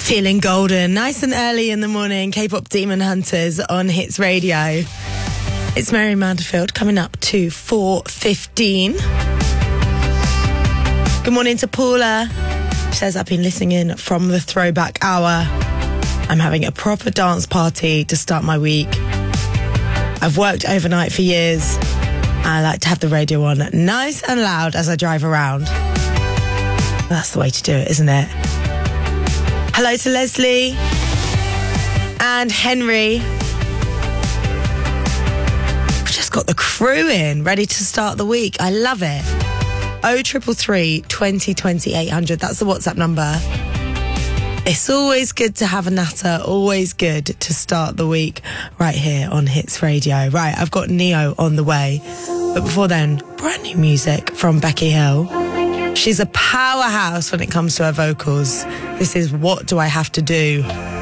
Feeling golden, nice and early in the morning. K-pop Demon Hunters on Hits Radio. It's Mary Manderfield coming up to 4:15. Good morning to Paula. She says, I've been listening in from the throwback hour. I'm having a proper dance party to start my week. I've worked overnight for years. I like to have the radio on nice and loud as I drive around. That's the way to do it, isn't it? Hello to Leslie and Henry. We've just got the crew in, ready to start the week. I love it. 0333 2020 800. That's the WhatsApp number. It's always good to have a natter, always good to start the week right here on Hits Radio. Right, I've got Neo on the way. But before then, brand new music from Becky Hill. She's a powerhouse when it comes to her vocals. This is What Do I Have to Do?